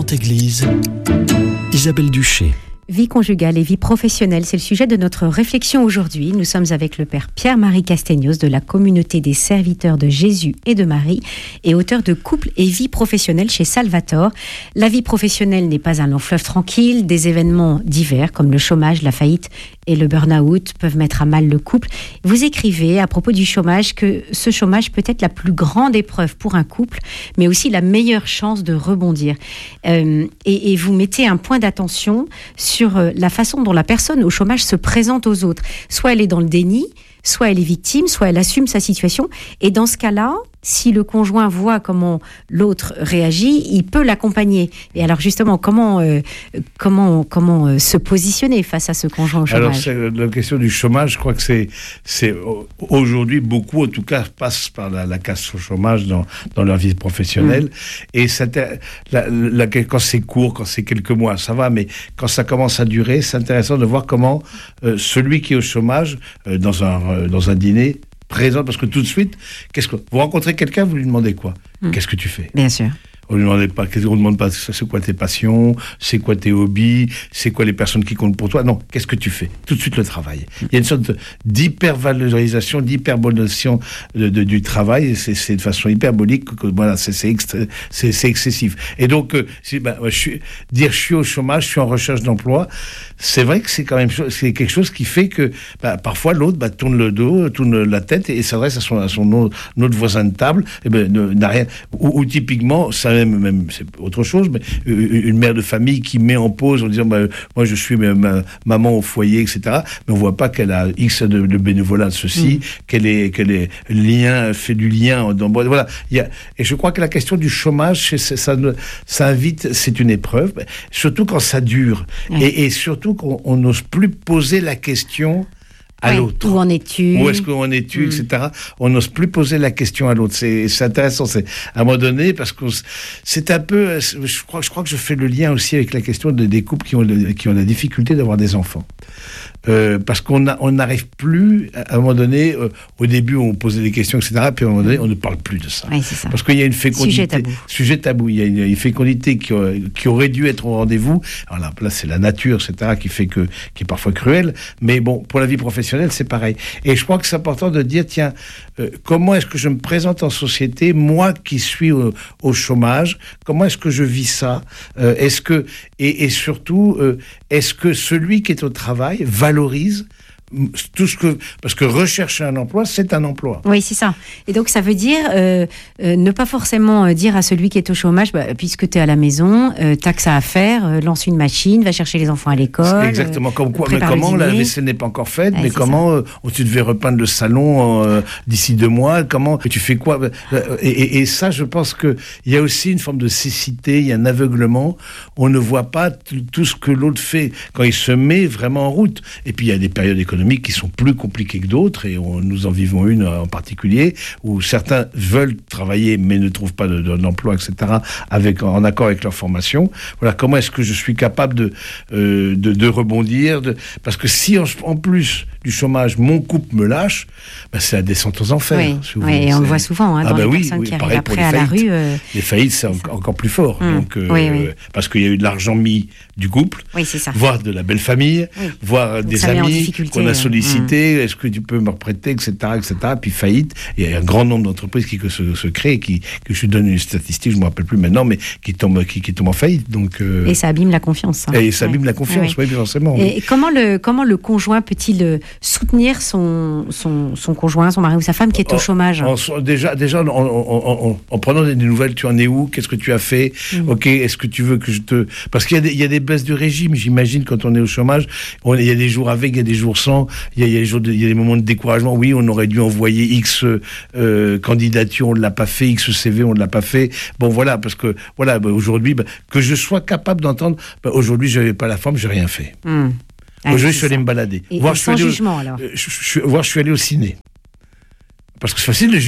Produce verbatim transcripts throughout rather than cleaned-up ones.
Vivante Église, Isabelle Duché. Vie conjugale et vie professionnelle, c'est le sujet de notre réflexion aujourd'hui. Nous sommes avec le père Pierre-Marie Castegnos de la communauté des serviteurs de Jésus et de Marie et auteur de Couple et vie professionnelle chez Salvatore. La vie professionnelle n'est pas un long fleuve tranquille. Des événements divers comme le chômage, la faillite et le burn-out peuvent mettre à mal le couple. Vous écrivez à propos du chômage que ce chômage peut être la plus grande épreuve pour un couple, mais aussi la meilleure chance de rebondir. Euh, et, et vous mettez un point d'attention sur sur la façon dont la personne au chômage se présente aux autres. Soit elle est dans le déni, soit elle est victime, soit elle assume sa situation. Et dans ce cas-là, si le conjoint voit comment l'autre réagit, il peut l'accompagner. Et alors justement, comment, euh, comment, comment euh, se positionner face à ce conjoint au chômage ? Alors, c'est, la question du chômage, je crois que c'est, c'est aujourd'hui, beaucoup, en tout cas, passent par la, la casse au chômage dans, dans leur vie professionnelle. Mmh. Et ça, la, la, quand c'est court, quand c'est quelques mois, ça va, mais quand ça commence à durer, c'est intéressant de voir comment euh, celui qui est au chômage, euh, dans un, euh, dans un dîner, présente, parce que tout de suite, qu'est-ce que vous rencontrez quelqu'un, vous lui demandez quoi ? mmh. Qu'est-ce que tu fais ? Bien sûr. On ne demande pas, on demande pas c'est quoi tes passions, c'est quoi tes hobbies, c'est quoi les personnes qui comptent pour toi. Non, qu'est-ce que tu fais ? Tout de suite le travail. Il y a une sorte de, d'hypervalorisation, d'hyperbolisation de, de, du travail. Et c'est, c'est de façon hyperbolique que voilà, c'est, c'est, extra, c'est, c'est excessif. Et donc, euh, si, ben, je suis, dire je suis au chômage, je suis en recherche d'emploi, c'est vrai que c'est quand même c'est quelque chose qui fait que ben, parfois l'autre ben, tourne le dos, tourne la tête et s'adresse à son, à son autre, autre voisin de table. Et ben, ne, n'a rien. Ou, ou typiquement, ça Même, même, c'est autre chose, mais une mère de famille qui met en pause en disant bah, moi je suis ma, ma, maman au foyer, et cetera. Mais on voit pas qu'elle a X de, de bénévolat de ceci, mmh. qu'elle est qu'elle est lien fait du lien. Dans, voilà. Il y a, et je crois que la question du chômage, c'est, ça, ça invite, c'est une épreuve, surtout quand ça dure, mmh. et, et surtout qu'on n'ose plus poser la question. À ouais, l'autre. Où en es-tu ? Où est-ce qu'on es-tu, mmh. et cetera. On n'ose plus poser la question à l'autre. C'est, c'est intéressant. C'est à un moment donné parce que c'est un peu. Je crois, je crois que je fais le lien aussi avec la question de, des couples qui ont qui ont la difficulté d'avoir des enfants. Euh, parce qu'on a, on n'arrive plus à un moment donné. Euh, au début, on posait des questions, et cetera. Puis à un moment donné, on ne parle plus de ça. Oui, c'est ça. Parce qu'il y a une fécondité. Sujet tabou. Sujet tabou. Il y a une, une fécondité qui, qui aurait dû être au rendez-vous. Alors là, là, c'est la nature, et cetera, qui fait que, qui est parfois cruelle. Mais bon, pour la vie professionnelle, c'est pareil. Et je crois que c'est important de dire, tiens, euh, comment est-ce que je me présente en société, moi qui suis au, au chômage, comment est-ce que je vis ça ? euh, Est-ce que et, et surtout, euh, est-ce que celui qui est au travail valorise tout ce que parce que rechercher un emploi, c'est un emploi. Oui, c'est ça. Et donc ça veut dire euh, euh, ne pas forcément dire à celui qui est au chômage, bah, puisque tu es à la maison, euh, t'as que ça à faire, euh, lance une machine, va chercher les enfants à l'école. C'est exactement. Comme quoi, mais comment la vaisselle n'est pas encore faite, ouais, mais comment euh, tu devais repeindre le salon euh, d'ici deux mois, comment tu fais quoi et, et, et ça, je pense que il y a aussi une forme de cécité, il y a un aveuglement. On ne voit pas t- tout ce que l'autre fait quand il se met vraiment en route. Et puis il y a des périodes économiques qui sont plus compliquées que d'autres, et on, nous en vivons une en particulier, où certains veulent travailler mais ne trouvent pas de, de, d'emploi, et cetera, avec, en accord avec leur formation. Voilà, comment est-ce que je suis capable de, euh, de, de rebondir de, parce que si en, en plus du chômage, mon couple me lâche, ben c'est la descente aux enfers. Oui, oui, et on c'est... le voit souvent hein, dans ah ben les oui, personnes oui, qui arrivent après à la rue. Euh... Les faillites, c'est, c'est en, encore plus fort. Mmh. Donc, euh, oui, oui. Parce qu'il y a eu de l'argent mis du couple, oui, c'est ça. Voire de la belle famille, oui. voire donc des amis qu'on a sollicités, mmh. est-ce que tu peux me reprêter, et cetera, et cetera. Puis faillite, il y a un grand nombre d'entreprises qui se, se créent, qui, que je donne une statistique, je ne me rappelle plus maintenant, mais qui tombent, qui, qui tombent en faillite. Donc, euh... Et ça abîme la confiance. Hein. Et ça abîme ouais. la confiance, oui, oui forcément. Et oui. comment, le, comment le conjoint peut-il soutenir son, son, son conjoint, son mari ou sa femme qui est en, au chômage ? en, Déjà, déjà en, en, en, en prenant des nouvelles, tu en es où ? Qu'est-ce que tu as fait ? mmh. Ok, est-ce que tu veux que je te... Parce qu'il y a des, il y a des baisses de régime, j'imagine, quand on est au chômage. On, il y a des jours avec, il y a des jours sans, il y a, il y a, des, jours de, il y a des moments de découragement. Oui, on aurait dû envoyer X euh, candidatures, on ne l'a pas fait, X C V, on ne l'a pas fait. Bon, voilà, parce que, voilà, bah, aujourd'hui, bah, que je sois capable d'entendre, bah, aujourd'hui, je n'avais pas la forme, je n'ai rien fait. Mmh. Ah, aujourd'hui, je suis allé me balader. Et, voir, et je sans suis allé jugement, au, alors je, je, voir, je suis allé au ciné. Parce que c'est facile de juger.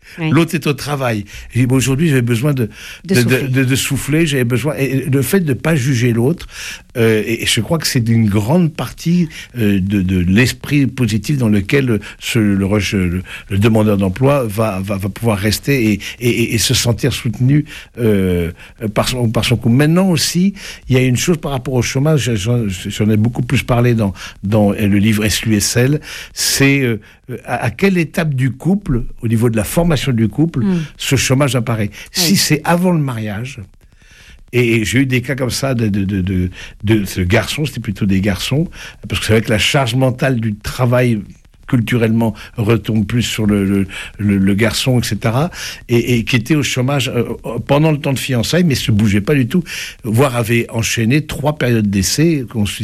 Oui. L'autre est au travail. Et bon, aujourd'hui, j'avais besoin de, de, de, souffler. de, de, de souffler. J'avais besoin. Et le fait de ne pas juger l'autre, euh, et je crois que c'est une grande partie euh, de, de l'esprit positif dans lequel ce, le, le, le demandeur d'emploi va, va, va pouvoir rester et, et, et se sentir soutenu euh, par, son, par son coup. Maintenant aussi, il y a une chose par rapport au chômage, j'en, j'en ai beaucoup plus parlé dans, dans le livre S U S L, c'est euh, à, à quelle étape du couple, au niveau de la formation du couple, mmh. ce chômage apparaît. Oui. Si c'est avant le mariage, et j'ai eu des cas comme ça de, de, de, de, de, de garçons, c'était plutôt des garçons, parce que c'est vrai que la charge mentale du travail culturellement retombe plus sur le, le, le, le garçon, et cetera, et, et qui était au chômage euh, pendant le temps de fiançailles, mais se bougeait pas du tout, voire avait enchaîné trois périodes d'essai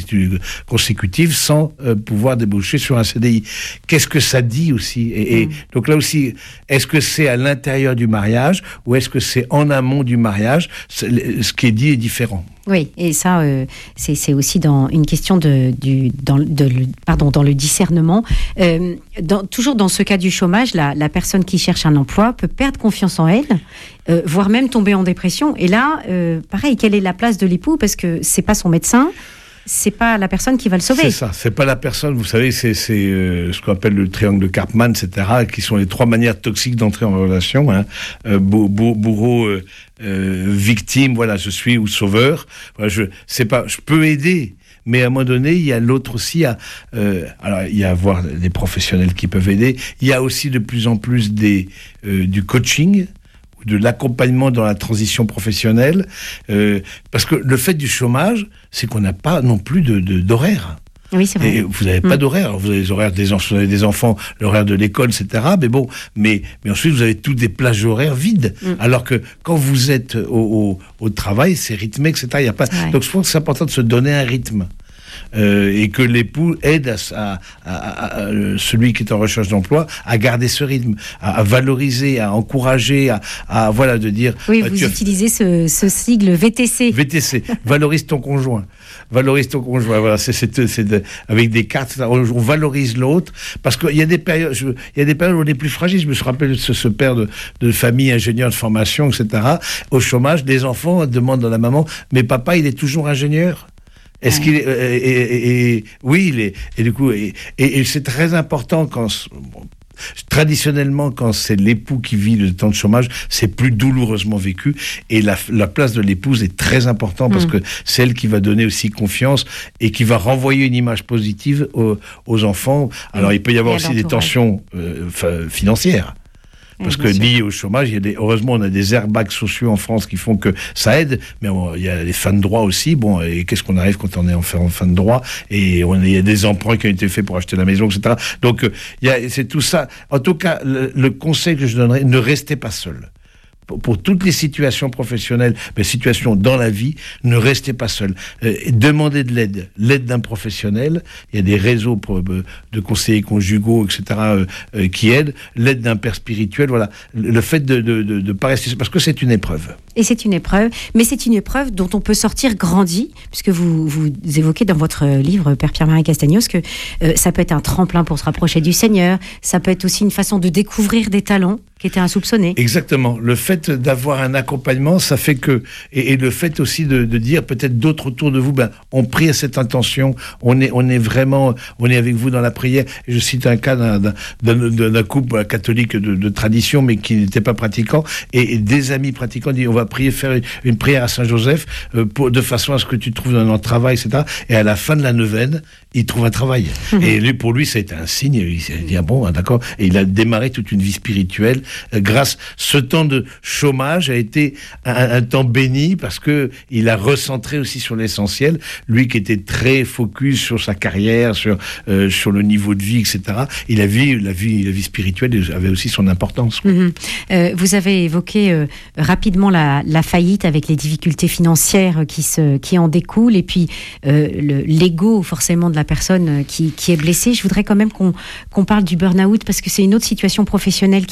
consécutives sans euh, pouvoir déboucher sur un C D I. Qu'est-ce que ça dit aussi? Et, et mmh. donc là aussi, est-ce que c'est à l'intérieur du mariage ou est-ce que c'est en amont du mariage? Ce qui est dit est différent. Oui, et ça, euh, c'est, c'est aussi dans une question de, du, dans, de, pardon, dans le discernement. Euh, dans, toujours dans ce cas du chômage, la, la personne qui cherche un emploi peut perdre confiance en elle, euh, voire même tomber en dépression. Et là, euh, pareil, quelle est la place de l'époux? Parce que c'est pas son médecin. C'est pas la personne qui va le sauver. C'est ça, c'est pas la personne. Vous savez, c'est, c'est euh, ce qu'on appelle le triangle de Karpman, et cetera, qui sont les trois manières toxiques d'entrer en relation. Hein. Euh, bourreau, bourreau euh, euh, victime, voilà, je suis ou sauveur. Voilà, je, c'est pas, je peux aider. Mais à un moment donné, il y a l'autre aussi. Il y a, euh, alors, il y a avoir des professionnels qui peuvent aider. Il y a aussi de plus en plus des, euh, du coaching, de l'accompagnement dans la transition professionnelle, euh, parce que le fait du chômage, c'est qu'on n'a pas non plus de, de, d'horaire. Oui, c'est vrai. Et vous n'avez mmh. pas d'horaire. Vous avez les horaires des, vous avez des enfants, l'horaire de l'école, et cetera. Mais bon, mais, mais ensuite, vous avez toutes des plages horaires vides. Mmh. Alors que quand vous êtes au, au, au travail, c'est rythmé, et cetera. Il y a pas... Ouais. Donc, je pense que c'est important de se donner un rythme. Euh, et que l'époux aide à, à, à, à, à celui qui est en recherche d'emploi à garder ce rythme, à, à valoriser, à encourager, à, à voilà, de dire... Oui, euh, vous utilisez ce, ce sigle V T C. V T C, valorise ton conjoint. Valorise ton conjoint, voilà, c'est, c'est, c'est de, avec des cartes, on, on valorise l'autre, parce qu'il y a des périodes, je, il y a des périodes où on est plus fragile. Je me suis rappelé de ce, ce père de, de famille, ingénieur de formation, et cetera. Au chômage, des enfants demandent à la maman, mais papa, il est toujours ingénieur? Est-ce ouais. qu'il est, euh, et, et, et, oui, il est, et du coup, et, et, et c'est très important quand, bon, traditionnellement, quand c'est l'époux qui vit le temps de chômage, c'est plus douloureusement vécu, et la, la place de l'épouse est très importante parce mmh. que c'est elle qui va donner aussi confiance et qui va renvoyer une image positive aux, aux enfants. Alors, mmh. il peut y avoir et aussi des tensions euh, financières. Parce que lié au chômage, il y a des, heureusement, on a des airbags sociaux en France qui font que ça aide, mais on, il y a les fins de droit aussi. Bon, et qu'est-ce qu'on arrive quand on est en fin, en fin de droit? Et on, il y a des emprunts qui ont été faits pour acheter la maison, et cetera. Donc, il y a, c'est tout ça. En tout cas, le, le conseil que je donnerais, ne restez pas seul. Pour, pour toutes les situations professionnelles, mais situations dans la vie, ne restez pas seul. Euh, demandez de l'aide, l'aide d'un professionnel. Il y a des réseaux pour, euh, de conseillers conjugaux, et cetera, euh, euh, qui aident. L'aide d'un père spirituel, voilà. Le, le fait de de, de, de pas rester, parce que c'est une épreuve. Et c'est une épreuve, mais c'est une épreuve dont on peut sortir grandi, puisque vous, vous évoquez dans votre livre, Père Pierre-Marie Castagnos, que euh, ça peut être un tremplin pour se rapprocher du Seigneur, ça peut être aussi une façon de découvrir des talents qui étaient insoupçonnés. Exactement. Le fait d'avoir un accompagnement, ça fait que... Et, et le fait aussi de, de dire, peut-être d'autres autour de vous, ben, on prie à cette intention, on est, on est vraiment... On est avec vous dans la prière. Et je cite un cas d'un, d'un, d'un, d'un couple catholique de, de tradition, mais qui n'était pas pratiquant, et, et des amis pratiquants disent, on va prier, faire une, une prière à Saint-Joseph, euh, pour, de façon à ce que tu trouves un travail, et cetera. Et à la fin de la neuvaine, il trouve un travail. Mmh. Et lui, pour lui, ça a été un signe. Il s'est dit, ah bon, ah, d'accord. Et il a démarré toute une vie spirituelle. Euh, grâce, ce temps de chômage a été un, un temps béni parce que il a recentré aussi sur l'essentiel. Lui qui était très focus sur sa carrière, sur euh, sur le niveau de vie, et cetera. Il a vu la vie, la vie spirituelle avait aussi son importance. Mmh. Euh, vous avez évoqué euh, rapidement la, la faillite avec les difficultés financières qui se qui en découlent et puis euh, le, l'ego forcément de la personne qui qui est blessée. Je voudrais quand même qu'on qu'on parle du burn-out parce que c'est une autre situation professionnelle qui a des répercussions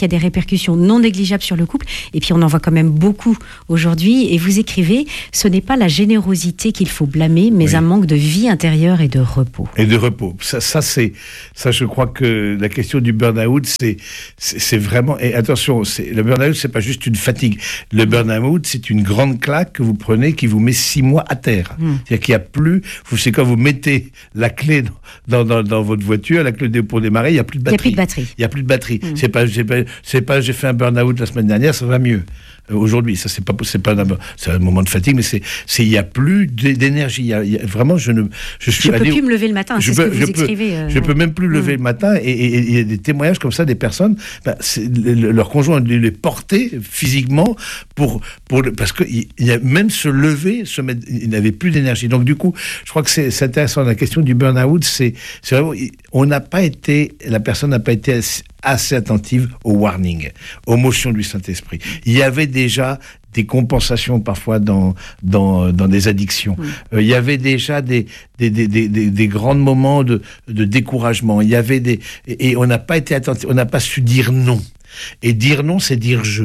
répercussions non négligeables sur le couple. Et puis on en voit quand même beaucoup aujourd'hui. Et vous écrivez, ce n'est pas la générosité qu'il faut blâmer, mais oui. un manque de vie intérieure et de repos. Et de repos. Ça, ça c'est, ça, je crois que la question du burn-out, c'est, c'est, c'est vraiment. Et attention, c'est, le burn-out, c'est pas juste une fatigue. Le burn-out, c'est une grande claque que vous prenez qui vous met six mois à terre. Mmh. C'est-à-dire qu'il n'y a plus. Vous savez, quand vous mettez la clé dans, dans, dans votre voiture, la clé pour démarrer, il n'y a plus de batterie. Il n'y a plus de batterie. Il n'y a plus de batterie. Mmh. C'est pas, c'est pas, c'est pas, j'ai fait un burn-out la semaine dernière, ça va mieux. Aujourd'hui, ça c'est pas, c'est pas, c'est un moment de fatigue, mais c'est, c'est, il y a plus d'énergie. Il y a, il y a, vraiment, je ne, je suis. Je peux plus me lever le matin. Je c'est peux, ce que vous je écrivez. Peux, euh... Je peux même plus lever mmh. le matin. Et il y a des témoignages comme ça des personnes. Ben, c'est, le, leur conjoint les porter physiquement pour, pour le, parce que il y a même se lever, se mettre, il n'avait plus d'énergie. Donc du coup, je crois que c'est, c'est intéressant. La question du burn-out, c'est, c'est vraiment, on n'a pas été, la personne n'a pas été assez, assez attentive au warning, aux motions du Saint-Esprit. Il y avait déjà des compensations parfois dans dans dans des addictions. Oui. Euh, il y avait déjà des des des des, des grands moments de de découragement. Il y avait des et, et on n'a pas été attentif, on n'a pas su dire non. Et dire non, c'est dire je.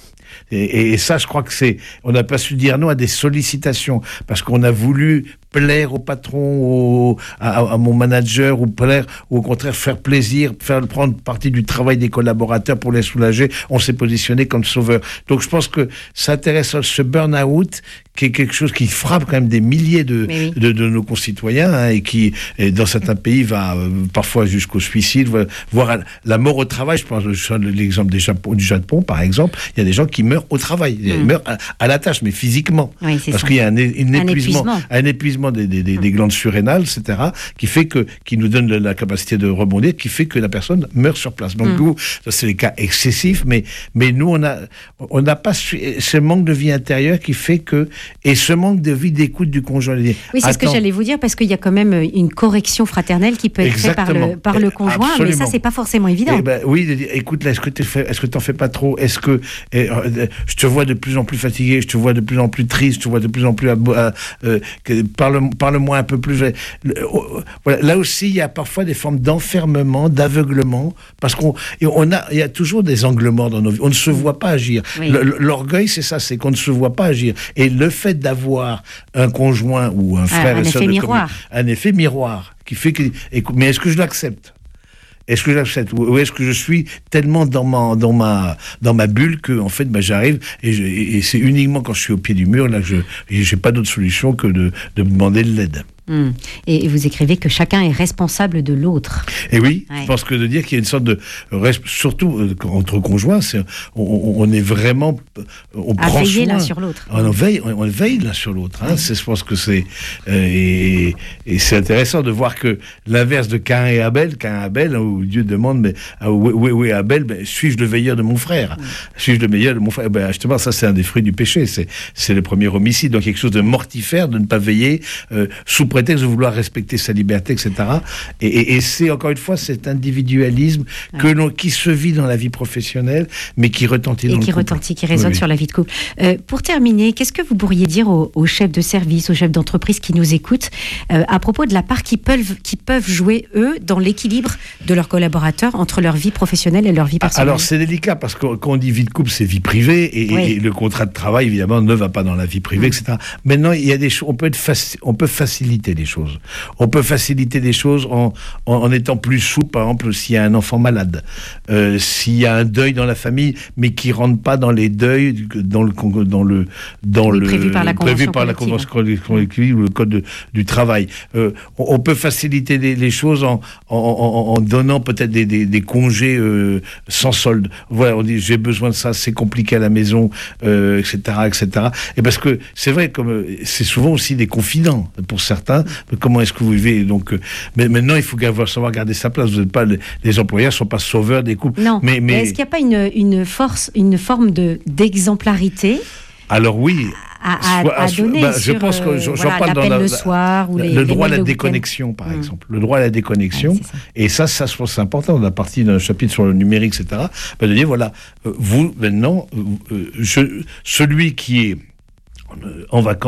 Et, et ça, je crois que c'est, on n'a pas su dire non à des sollicitations parce qu'on a voulu plaire au patron, au, à, à mon manager, ou plaire, ou au contraire faire plaisir, faire prendre partie du travail des collaborateurs pour les soulager. On s'est positionné comme sauveur. Donc je pense que ça intéresse ce burn-out, qui est quelque chose qui frappe quand même des milliers de, oui. de, de nos concitoyens, hein, et qui, et dans certains pays, va euh, parfois jusqu'au suicide, voire la mort au travail. Je pense l'exemple des Japon, du Japon, par exemple. Il y a des gens qui meurent au travail, mmh. ils meurent à, à la tâche, mais physiquement, oui, parce ça. qu'il y a un, une un épuisement, épuisement, un épuisement des, des, des, mmh. des glandes surrénales, et cetera, qui fait que, qui nous donne la capacité de rebondir, qui fait que la personne meurt sur place. Donc, mmh. nous, ça, c'est les cas excessifs, mais, mais nous, on a, on n'a pas su, ce manque de vie intérieure qui fait que, et ce manque de vie d'écoute du conjoint. Oui, c'est Attends. ce que j'allais vous dire, parce qu'il y a quand même une correction fraternelle qui peut être faite par le, par le conjoint, Absolument. mais ça, c'est pas forcément évident. Eh ben, oui, écoute, là, est-ce que tu fais, est-ce que t'en fais pas trop? Est-ce que, eh, euh, je te vois de plus en plus fatigué, je te vois de plus en plus triste, je te vois de plus en plus, euh, euh, parle, parle-moi un peu plus. Euh, voilà. Là aussi, il y a parfois des formes d'enfermement, d'aveuglement, parce qu'on, et on a, il y a toujours des angles morts dans nos vies. On ne se voit pas agir. Oui. L'orgueil, c'est ça, c'est qu'on ne se voit pas agir. Et le fait d'avoir un conjoint ou un frère ah, un et effet sœur de miroir. Commun, un effet miroir, qui fait que, mais est-ce que je l'accepte? Est-ce que j'accepte ou est-ce que je suis tellement dans ma dans ma dans ma bulle que en fait bah, j'arrive et, je, et c'est uniquement quand je suis au pied du mur là que je j'ai pas d'autre solution que de de me demander de l'aide. Mmh. Et vous écrivez que chacun est responsable de l'autre. Et oui, ouais. je pense que de dire qu'il y a une sorte de surtout euh, entre conjoints, c'est, on, on est vraiment on à prend veiller soin, l'un sur l'autre. On veille, on, on veille l'un sur l'autre. Hein. Ouais. C'est, je pense que c'est euh, et, et c'est intéressant de voir que l'inverse de Caïn et Abel, Caïn et Abel, où Dieu demande mais où, où, où est Abel, ben, suis-je le veilleur de mon frère? Ouais. Suis-je le veilleur de mon frère? Ben justement, ça c'est un des fruits du péché. C'est c'est le premier homicide, donc quelque chose de mortifère de ne pas veiller euh, sous prétexte de vouloir respecter sa liberté, et cetera. Et, et, et c'est encore une fois cet individualisme ouais. que l'on, qui se vit dans la vie professionnelle, mais qui retentit et dans qui le couple. retentit, qui résonne oui. sur la vie de couple. Euh, pour terminer, qu'est-ce que vous pourriez dire aux, aux chefs de service, aux chefs d'entreprise qui nous écoutent, euh, à propos de la part qu'ils peuvent, qu'ils peuvent jouer eux dans l'équilibre de leurs collaborateurs entre leur vie professionnelle et leur vie personnelle? Alors c'est délicat parce que quand on dit vie de couple, c'est vie privée et, oui. et le contrat de travail évidemment ne va pas dans la vie privée, mmh. et cetera. Maintenant, il y a des choses, on peut être faci- on peut faciliter les choses. On peut faciliter des choses en, en, en étant plus souple, par exemple, s'il y a un enfant malade, euh, s'il y a un deuil dans la famille, mais qui rentre pas dans les deuils, dans le, dans le, dans oui, le, prévu par la prévu par la convention collective ou le code de, du travail. Euh, on, on peut faciliter les, les choses en, en, en, en donnant peut-être des, des, des congés euh, sans solde. Voilà, on dit j'ai besoin de ça, c'est compliqué à la maison, euh, et cetera, et cetera. Et parce que c'est vrai, comme c'est souvent aussi des confidents pour certains. Comment est-ce que vous vivez? Donc, euh, mais maintenant, il faut savoir garder sa place. Vous n'êtes pas les, les employeurs ne sont pas sauveurs des couples. Non. Mais, mais... est-ce qu'il n'y a pas une, une force, une forme de d'exemplarité? Alors oui. À, à, à donner bah, sur, je pense que j'en voilà, parle dans la, le soir ou le, les, le les droit à la le déconnexion, par mmh. exemple. Le droit à la déconnexion. Ouais, ça. Et ça, ça, je pense c'est important. On a parti d'un chapitre sur le numérique, et cetera. Bah, de dire, voilà, euh, vous, maintenant, euh, je, celui qui est en vacances,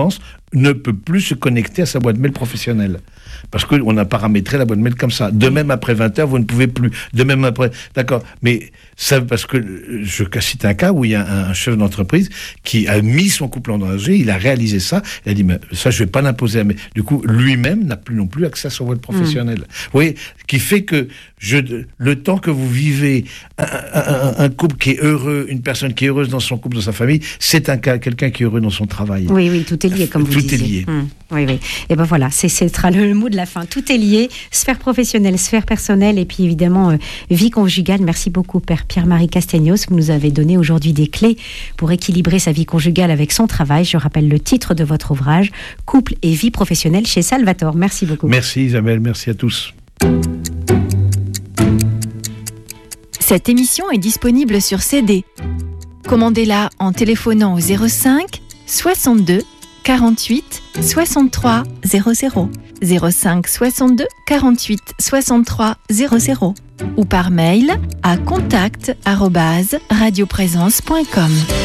ne peut plus se connecter à sa boîte mail professionnelle. Parce qu'on a paramétré la boîte mail comme ça. De même, après vingt heures, vous ne pouvez plus. De même, après... D'accord. Mais ça, parce que je cite un cas où il y a un chef d'entreprise qui a mis son couple en danger, il a réalisé ça, il a dit, mais ça, je vais pas l'imposer à mes... Du coup, lui-même n'a plus non plus accès à son boîte professionnelle. Mmh. Vous voyez, qui fait que je, le temps que vous vivez un, un, un couple qui est heureux, une personne qui est heureuse dans son couple, dans sa famille, c'est un cas, quelqu'un qui est heureux dans son travail. Oui, oui, tout est lié, comme vous tout disiez. Tout est lié. Mmh. Oui, oui. Et ben voilà, c'est, ce sera le mot de la fin. Tout est lié, sphère professionnelle, sphère personnelle et puis évidemment euh, vie conjugale. Merci beaucoup, Père Pierre-Marie Castegnos. Vous nous avez donné aujourd'hui des clés pour équilibrer sa vie conjugale avec son travail. Je rappelle le titre de votre ouvrage, Couple et vie professionnelle chez Salvatore. Merci beaucoup. Merci Isabelle, merci à tous. Cette émission est disponible sur C D. Commandez-la en téléphonant au zéro cinq soixante-deux quarante-huit soixante-trois zéro zéro, zéro cinq soixante-deux quarante-huit soixante-trois zéro zéro ou par mail à contact arobase radioprésence point com.